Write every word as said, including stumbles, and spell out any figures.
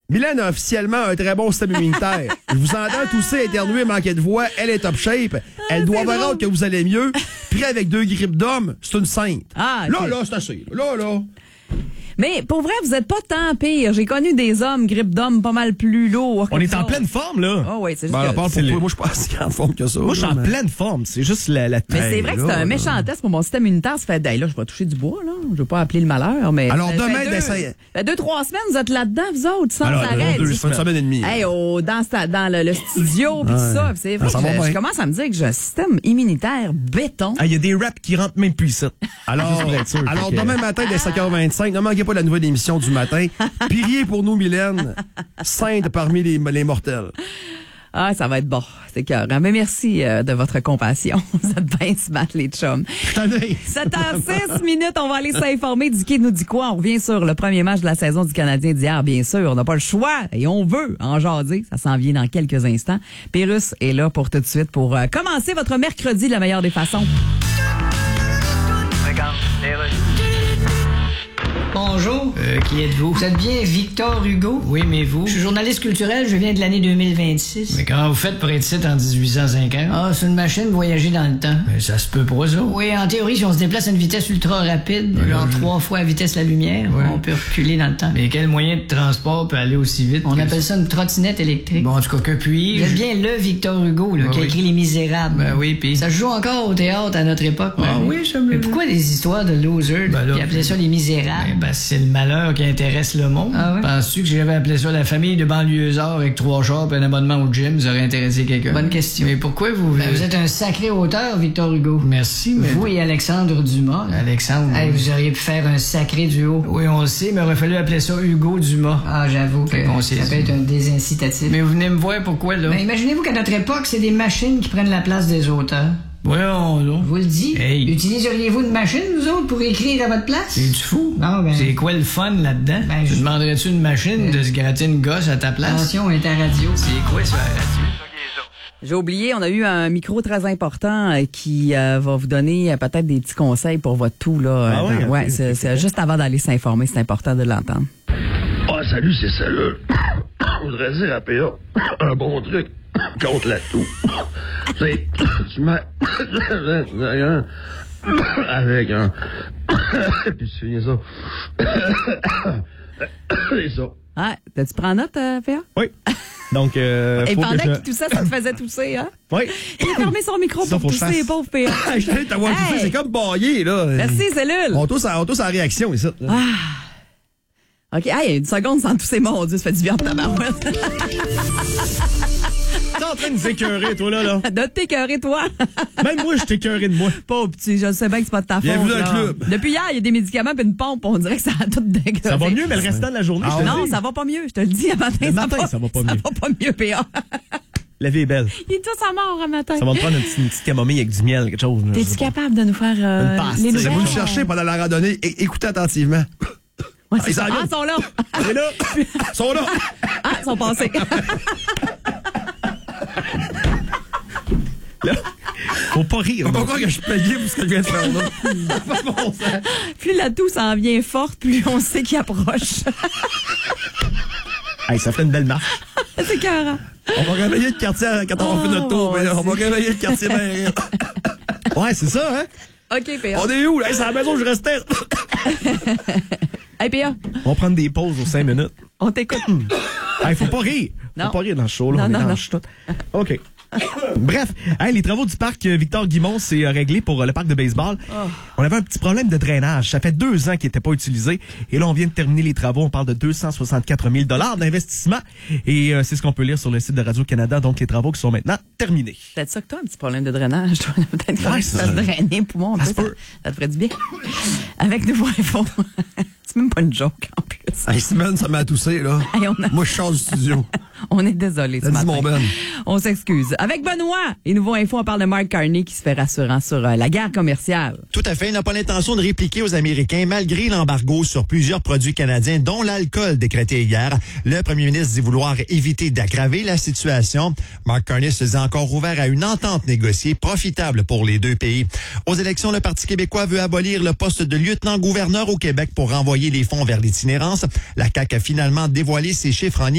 Mylène a officiellement un très bon système immunitaire. Je vous entends tousser, éternuer, manquer de voix. Elle est top shape. Elle doit avoir hâte que vous allez mieux. Puis avec deux grippes d'homme, c'est une sainte. Ah, là, okay. là, c'est assez. Là, là. Mais pour vrai, vous êtes pas tant pire. J'ai connu des hommes, grippe d'hommes, pas mal plus lourds. On est en pleine forme, là. Oh, oui, c'est juste. Ben, que... on parle pour le... toi. Moi, je suis pas si en forme que ça. Moi, je suis en mais... pleine forme. C'est juste la, la Mais c'est hey, vrai que là, c'est un là. méchant test pour mon système immunitaire. Ça fait, hey, là, je vais toucher du bois, là. Je veux pas appeler le malheur, mais. Alors, ça demain, fait deux, d'essayer. ça fait deux, trois semaines, vous êtes là-dedans, vous autres, sans Alors, arrêt. deux, ça fait une semaine et demie. Hey, oh, dans, dans le, le studio, pis Ouais. ça. Pis c'est vrai Ça que va je, bien. je commence à me dire que j'ai un système immunitaire béton. Ah, il y a des raps qui rentrent même plus ici. Alors, Juste pour être sûr, alors fait que- demain matin, dès cinq heures vingt-cinq, ne manquez pas la nouvelle émission du matin. Priez pour nous, Mylène, sainte parmi les, les mortels. Ah, ça va être bon. C'est cœur. Mais merci euh, de votre compassion. Vous êtes bien smart, les chums. sept heures six minutes, on va aller s'informer du qui nous dit quoi. On revient sur le premier match de la saison du Canadien d'hier, bien sûr. On n'a pas le choix et on veut en jaser. Ça s'en vient dans quelques instants. Pérus est là pour tout de suite pour euh, commencer votre mercredi de la meilleure des façons. Regarde, les Russes. Bonjour. Euh, qui êtes-vous? Vous êtes bien Victor Hugo? Oui, mais vous? Je suis journaliste culturel, je viens de l'année deux mille vingt-six. Mais comment vous faites pour être ici en dix-huit cent cinquante? Ah, c'est une machine voyager dans le temps. Mais ça se peut pas, ça. Oui, en théorie, si on se déplace à une vitesse ultra rapide, Ouais, genre je- trois fois la vitesse de la lumière, Ouais. on peut reculer dans le temps. Mais quel moyen de transport peut aller aussi vite? On que appelle ça une trottinette électrique. Bon, en tout cas, que Vous puis-je? êtes bien le Victor Hugo, là, Ben qui a oui. écrit Les Misérables. Ben oui, pis... Ça se joue encore au théâtre à notre époque. Ah ben oui, ça me- Mais pourquoi des histoires de losers, Ben là, qui appelaient ça Les Misérables? Ben, ben, c'est le malheur qui intéresse le monde. Ah ouais? Penses-tu que j'avais appelé ça la famille de banlieusards avec trois chars et un abonnement au gym, ça aurait intéressé quelqu'un? Bonne question. Mais pourquoi vous... Ben, vous êtes un sacré auteur, Victor Hugo. Merci, mais... Vous et Alexandre Dumas. là. Alexandre... Hey, vous auriez pu faire un sacré duo. Oui, on le sait, mais il aurait fallu appeler ça Hugo Dumas. Ah, j'avoue que Fait qu'on ça s'est peut dit. être un désincitatif. Mais vous venez me voir pourquoi, là? Ben, imaginez-vous qu'à notre époque, c'est des machines qui prennent la place des auteurs. Voyons, là. Je vous le dis. Hey. Utiliseriez-vous une machine, vous autres, pour écrire à votre place? C'est du fou. Non, ben- C'est quoi le fun là-dedans? Ben, tu je- demanderais-tu une machine de se gratter une gosse à ta place? Attention, on est à radio. C'est quoi ça, la radio? J'ai oublié, on a eu un micro très important euh, qui euh, va vous donner euh, peut-être des petits conseils pour votre tout. Là, Ah euh, oui, dans- ouais, ok, c'est, c'est juste avant d'aller s'informer, c'est important de l'entendre. Ah, salut, c'est celle-là. Je voudrais dire à P A un bon truc contre la toux. C'est, tu mets avec un... Puis tu finis ça. C'est ça. Ah, tu prends note, euh, P A? Oui. Donc, euh, Et faut pendant que je... qu'il toussait, ça te faisait tousser, hein? Oui. Il a fermé son micro Ça, pour faut que je tousser, fasse. pauvre P A. Je t'allais t'avoir toussé, Hey! c'est comme baillé, là. Merci, cellule. On tous en, on tous en réaction, ici. là. OK, hey, une seconde sans tousser, mon Dieu, ça fait du bien en tabarouette. T'es en train de nous écœurer, toi, là, là. De t'écœurer, toi. Même moi, je t'écœurais de moi. Pauvre petit, je sais bien que c'est pas de ta faute. Bienvenue dans le là. club. Depuis hier, il y a des médicaments et une pompe, on dirait que ça a tout dégagé. Ça va mieux, mais le restant de la journée, je te Non, dis. ça va pas mieux, je te le dis, à matin, Le ça, matin, va, ça va pas mieux. Ça va pas mieux, P A. La vie est belle. Il est tous à mort à matin. Ça va me prendre une petite, une petite camomille avec du miel, quelque chose. là, je T'es-tu sais pas. capable de nous faire euh, Une passe, les tu sais, nouvelles? Vous le cherchez pendant la randonnée, é- écoutez attentivement. Ouais, c'est Ils ça. s'en Ah, viennent. ils sont là. C'est là. Ils sont là. Ah, ils sont passés. Là, faut pas rire. Faut pas non. croire que je suis payé pour ce que je viens de faire là. C'est pas bon, ça. Plus la toux s'en vient forte, plus on sait qu'il approche. Hey, ça ferait une belle marche. C'est écœurant. On va réveiller le quartier quand on va Oh, faire notre tour. mon mais on va Dieu. réveiller le quartier bien rire. Ouais, c'est ça, hein? OK, P A. On est où? Hey, c'est à la maison où je restais. Hey, P A, On va prendre des pauses aux cinq minutes. on t'écoute. Hey, faut pas rire. Faut Non. pas rire dans le show, là. Non, on non, mélange tout. OK. Bref, hey, les travaux du parc euh, Victor Guimond, c'est euh, réglé pour euh, le parc de baseball. On avait un petit problème de drainage. Ça fait deux ans qu'il n'était pas utilisé. Et là, on vient de terminer les travaux. On parle de deux cent soixante-quatre mille dollars d'investissement. Et euh, c'est ce qu'on peut lire sur le site de Radio-Canada. Donc, les travaux qui sont maintenant terminés. Peut-être ça que toi, un petit problème de drainage. Toi. Peut-être qu'il Ouais, faut ça- se drainer les poumons un ça peu. se Ça, peut. ça te ferait du bien. Avec Nouveau Info. C'est même pas une joke, en plus. Hey, Simone, ça m'a toussé, là. Hey, on, a- Moi, je change du studio. on est désolé ce T'as dit matin. mon Ben. On s'excuse. Avec Benoît et Nouveau Info, on parle de Mark Carney qui se fait rassurant sur euh, la guerre commerciale. Tout à fait. Il n'a pas l'intention de répliquer aux Américains malgré l'embargo sur plusieurs produits canadiens, dont l'alcool décrété hier. Le premier ministre dit vouloir éviter d'aggraver la situation. Mark Carney se dit encore ouvert à une entente négociée profitable pour les deux pays. Aux élections, le Parti québécois veut abolir le poste de lieutenant-gouverneur au Québec pour renvoyer les fonds vers l'itinérance. La C A Q a finalement dévoilé ses chiffres en